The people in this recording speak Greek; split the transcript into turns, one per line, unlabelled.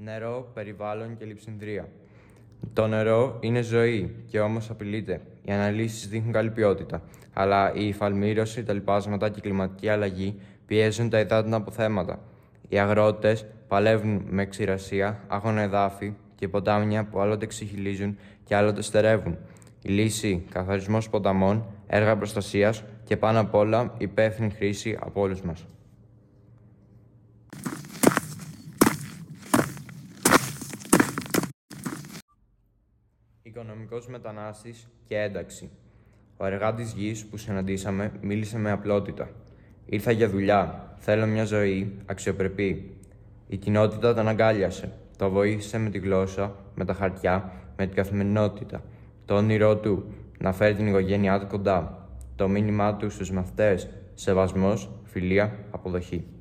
Νερό, περιβάλλον και λειψινδρία. Το νερό είναι ζωή και όμως απειλείται. Οι αναλύσεις δείχνουν καλή ποιότητα, αλλά η υφαλμήρωση, τα λιπάσματα και η κλιματική αλλαγή πιέζουν τα υδάτινα αποθέματα. Οι αγρότες παλεύουν με ξηρασία, άγωνα εδάφη και ποτάμια που άλλοτε ξεχυλίζουν και άλλοτε στερεύουν. Η λύση: καθαρισμός ποταμών, έργα προστασίας και πάνω απ' όλα υπεύθυνη χρήση από όλους μας. Οικονομικός μετανάστης και ένταξη. Ο εργάτης γης που συναντήσαμε μίλησε με απλότητα. Ήρθα για δουλειά. Θέλω μια ζωή αξιοπρεπή. Η κοινότητα τον αγκάλιασε. Το βοήθησε με τη γλώσσα, με τα χαρτιά, με την καθημερινότητα. Το όνειρό του να φέρει την οικογένειά του κοντά. Το μήνυμά του στους μαθητές: σεβασμός, φιλία, αποδοχή.